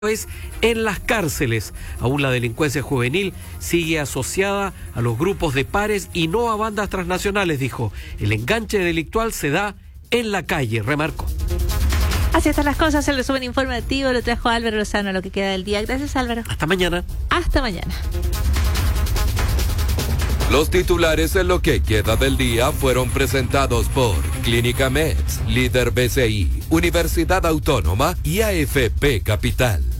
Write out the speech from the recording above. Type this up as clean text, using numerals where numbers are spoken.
es en las cárceles. Aún la delincuencia juvenil sigue asociada a los grupos de pares y no a bandas transnacionales, dijo. El enganche delictual se da en la calle, remarcó. Así están las cosas, el resumen informativo lo trajo Álvaro Lozano a lo que queda del día. Gracias, Álvaro. Hasta mañana. Hasta mañana. Los titulares en lo que queda del día fueron presentados por Clínica Meds, Líder BCI, Universidad Autónoma y AFP Capital.